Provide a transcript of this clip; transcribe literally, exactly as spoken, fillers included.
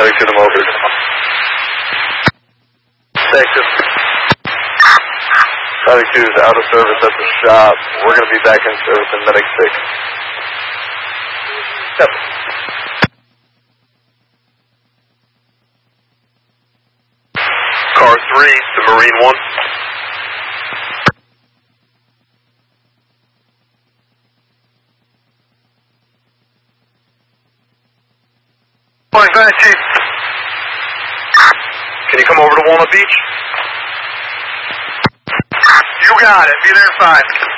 Ready to them over. Texas. Charlie two is out of service at the shop. We're going to be back in service in Medic six. Yep. Car three to Marine one. Morning, go ahead, Chief. Can you come over to Walnut Beach? You got it. Be there in five.